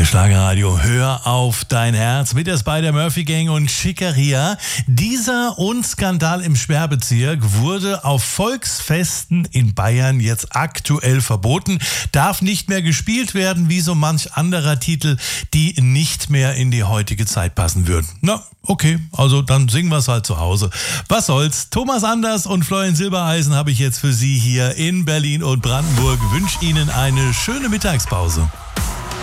Schlagerradio, hör auf dein Herz mit der Spider-Murphy-Gang und Schickeria. Dieser und Skandal im Sperrbezirk wurde auf Volksfesten in Bayern jetzt aktuell verboten. Darf nicht mehr gespielt werden, wie so manch anderer Titel, die nicht mehr in die heutige Zeit passen würden. Na, okay, also dann singen wir es halt zu Hause. Was soll's? Thomas Anders und Florian Silbereisen habe ich jetzt für Sie hier in Berlin und Brandenburg. Wünsche Ihnen eine schöne Mittagspause.